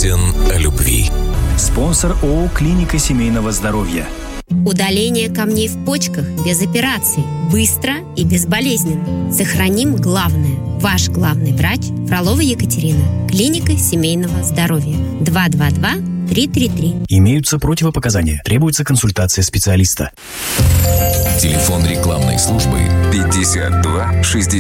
Песен о любви. Спонсор ООО «Клиника семейного здоровья». Удаление камней в почках без операций. Быстро и безболезненно. Сохраним главное. Ваш главный врач Фролова Екатерина. Клиника семейного здоровья. 222-333. Имеются противопоказания. Требуется консультация специалиста. Телефон рекламной службы 52 60.